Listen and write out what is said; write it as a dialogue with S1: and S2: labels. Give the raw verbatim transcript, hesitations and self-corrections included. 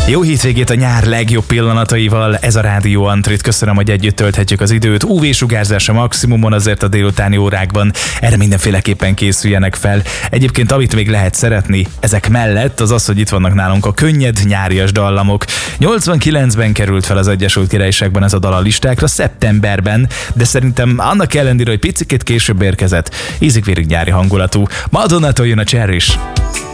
S1: Jó hétvégét a nyár legjobb pillanataival, ez a Rádió Antrit. Köszönöm, hogy együtt tölthetjük az időt. ú vé-sugárzás a maximumon azért a délutáni órákban. Erre mindenféleképpen készüljenek fel. Egyébként amit még lehet szeretni ezek mellett, az az, hogy itt vannak nálunk a könnyed nyárias dallamok. nyolcvankilencben került fel az Egyesült Királyságban ez a dal a listákra, szeptemberben, de szerintem annak ellenére, hogy picikét később érkezett, ízig-vérig nyári hangulatú. Madonnától jön a Cherish.